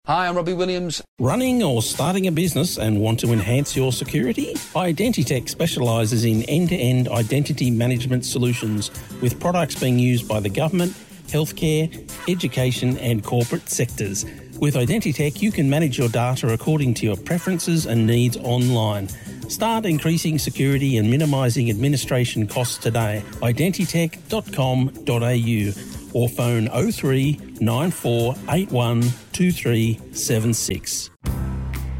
Hi, I'm Robbie Williams. Running or starting a business and want to enhance your security? Identitech specialises in end-to-end identity management solutions with products being used by the government, healthcare, education and corporate sectors. With Identitech, you can manage your data according to your preferences and needs online. Start increasing security and minimising administration costs today. Identitech.com.au or phone 03 9481 2376.